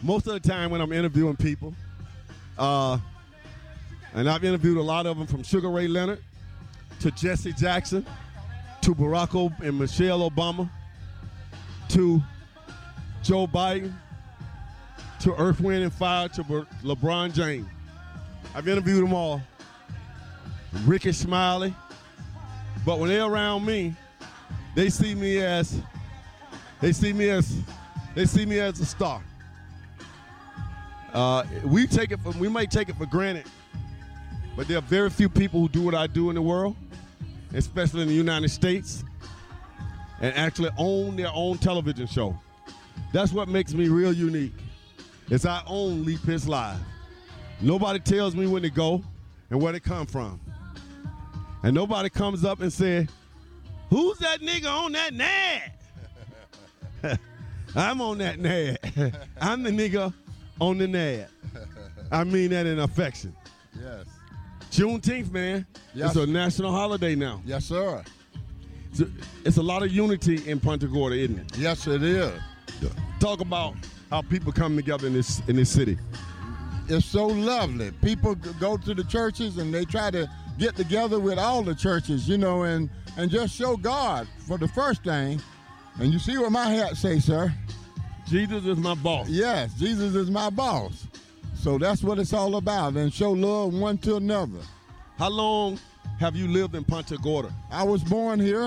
most of the time when I'm interviewing people, and I've interviewed a lot of them from Sugar Ray Leonard to Jesse Jackson to Barack and Michelle Obama to Joe Biden to Earth, Wind, and Fire to LeBron James. I've interviewed them all. Ricky Smiley. But when they're around me, they see me as a star. We might take it for granted, but there are very few people who do what I do in the world, especially in the United States, and actually own their own television show. That's what makes me real unique, is I own Lee Pitts Live. Nobody tells me when to go and where to come from. And nobody comes up and says, who's that nigga on that NAD? I'm on that NAD. I'm the nigga on the NAD. I mean that in affection. Yes. Juneteenth, man. Yes. It's a national holiday now. Yes, sir. It's a lot of unity in Punta Gorda, isn't it? Yes, it is. Talk about how people come together in this city. It's so lovely. People go to the churches and they try to get together with all the churches, and just show God for the first thing. And you see what my hat say, sir? Jesus is my boss. Yes, Jesus is my boss. So that's what it's all about, and show love one to another. How long have you lived in Punta Gorda? I was born here.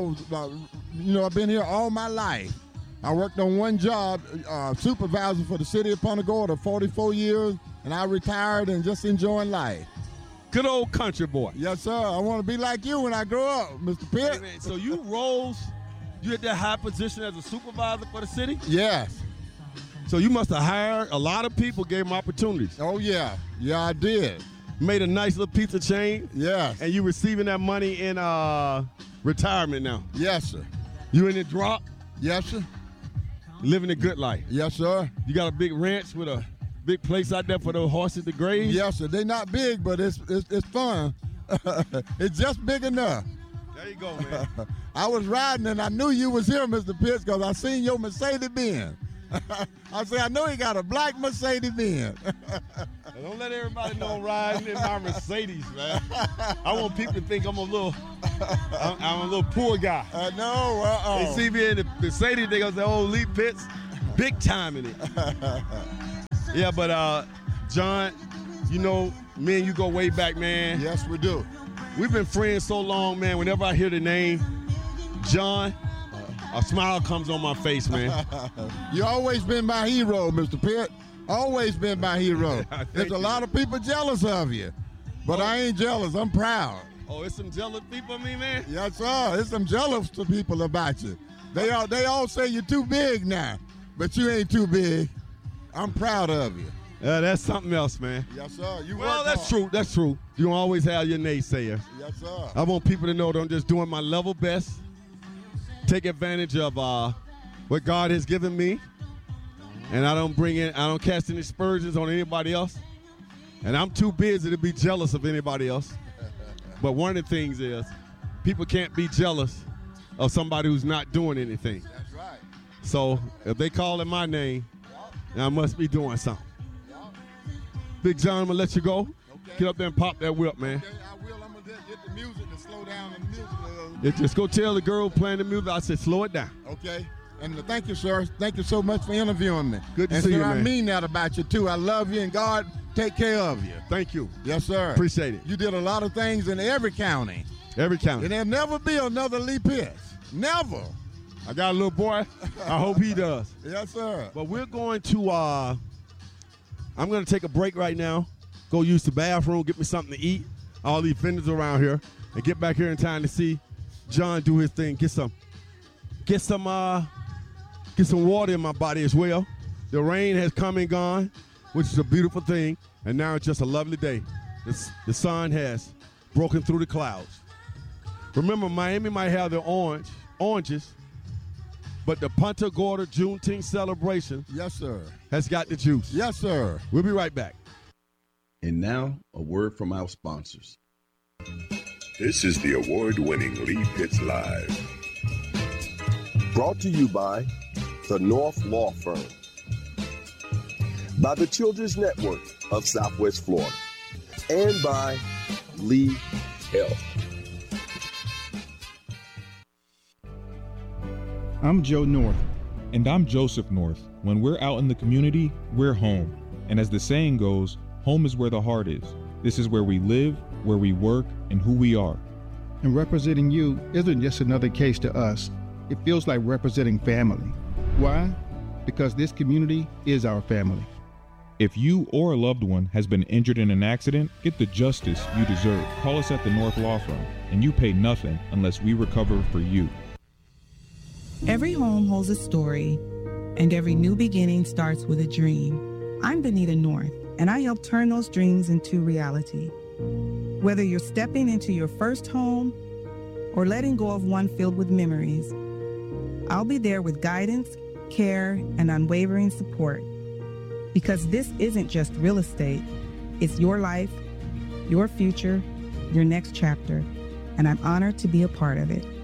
I've been here all my life. I worked on one job, supervisor for the city of Punta Gorda, 44 years, and I retired and just enjoying life. Good old country boy. Yes, sir. I want to be like you when I grow up, Mr. Pitt. Hey, so you had that high position as a supervisor for the city? Yes. So you must have hired a lot of people, gave them opportunities. Oh, yeah. Yeah, I did. Made a nice little pizza chain. Yes. And you receiving that money in retirement now. Yes, sir. You in the drop? Yes, sir. Living a good life. Yes, sir. You got a big ranch with a big place out there for the horses to graze? Yes, sir. They're not big, but it's fun. It's just big enough. There you go, man. I was riding and I knew you was here, Mr. Pitts, because I seen your Mercedes-Benz. I said, I know he got a black Mercedes-Benz. Don't let everybody know I'm riding in my Mercedes, man. I want people to think I'm a little poor guy. No, They see me in the Mercedes, they gonna say, oh, Lee Pitts, big time in it. Yeah, but John, me and you go way back, man. Yes, we do. We've been friends so long, man. Whenever I hear the name John, a smile comes on my face, man. You always been my hero, Mr. Pitt. Always been my hero. There's a lot of people jealous of you, but I ain't jealous. I'm proud. Oh, it's some jealous people of me, man? Yes, sir. There's some jealous people about you. They all say you're too big now, but you ain't too big. I'm proud of you. That's something else, man. Yes, sir. That's true. That's true. You don't always have your naysayers. Yes, sir. I want people to know that I'm just doing my level best. Take advantage of what God has given me. And I don't cast any aspersions on anybody else. And I'm too busy to be jealous of anybody else. But one of the things is people can't be jealous of somebody who's not doing anything. That's right. So if they call in my name, I must be doing something. Big John, I'm going to let you go. Okay. Get up there and pop that whip, man. Okay, I will. I'm going to get the music to slow down the music a little. Just go tell the girl playing the music, I said, slow it down. Okay. And thank you, sir. Thank you so much for interviewing me. Good to see you, man. I mean that about you, too. I love you, and God take care of you. Thank you. Yes, sir. Appreciate it. You did a lot of things in every county. Every county. And there'll never be another Lee Pitts. Never. I got a little boy. I hope he does. Yes, sir. But we're going to, I'm going to take a break right now, go use the bathroom, get me something to eat, all these vendors around here, and get back here in time to see John do his thing. Get some water in my body as well. The rain has come and gone, which is a beautiful thing, and now it's just a lovely day. The sun has broken through the clouds. Remember, Miami might have their oranges, but the Punta Gorda Juneteenth celebration, yes, sir, has got the juice. Yes, sir. We'll be right back. And now, a word from our sponsors. This is the award-winning Lee Pitts Live. Brought to you by the North Law Firm. by the Children's Network of Southwest Florida and by Lee Health. I'm Joe North. And I'm Joseph North. When we're out in the community, we're home. And as the saying goes, home is where the heart is. This is where we live, where we work, and who we are. And representing you isn't just another case to us. It feels like representing family. Why? Because this community is our family. If you or a loved one has been injured in an accident, get the justice you deserve. Call us at the North Law Firm, and you pay nothing unless we recover for you. Every home holds a story, and every new beginning starts with a dream. I'm Benita North, and I help turn those dreams into reality. Whether you're stepping into your first home or letting go of one filled with memories, I'll be there with guidance, care, and unwavering support. Because this isn't just real estate, it's your life, your future, your next chapter, and I'm honored to be a part of it.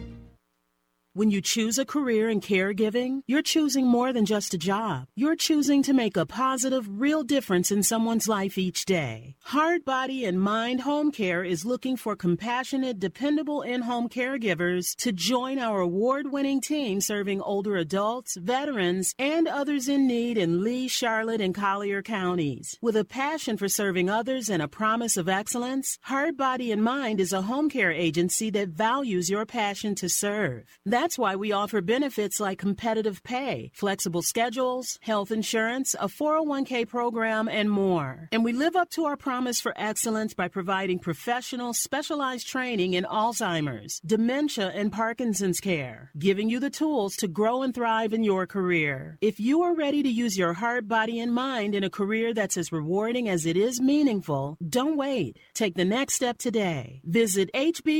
When you choose a career in caregiving, you're choosing more than just a job. You're choosing to make a positive, real difference in someone's life each day. Heart, Body, and Mind Home Care is looking for compassionate, dependable in-home caregivers to join our award-winning team serving older adults, veterans, and others in need in Lee, Charlotte, and Collier counties. With a passion for serving others and a promise of excellence, Heart, Body, and Mind is a home care agency that values your passion to serve. That's why we offer benefits like competitive pay, flexible schedules, health insurance, a 401k program, and more. And we live up to our promise for excellence by providing professional, specialized training in Alzheimer's, dementia, and Parkinson's care, giving you the tools to grow and thrive in your career. If you are ready to use your heart, body, and mind in a career that's as rewarding as it is meaningful, don't wait. Take the next step today. Visit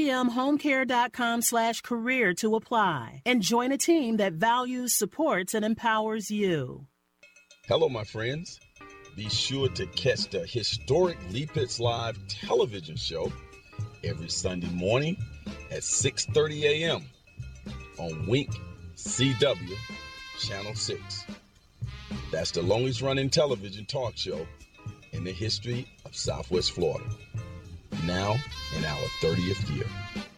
hbmhomecare.com/career to apply. And join a team that values, supports, and empowers you. Hello, my friends. Be sure to catch the historic Lee Pitts Live television show every Sunday morning at 6:30 a.m. on Wink CW Channel 6. That's the longest running television talk show in the history of Southwest Florida. Now in our 30th year.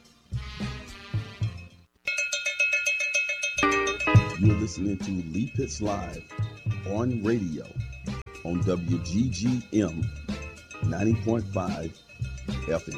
You're listening to Lee Pitts Live on radio on WGGM 90.5 FM.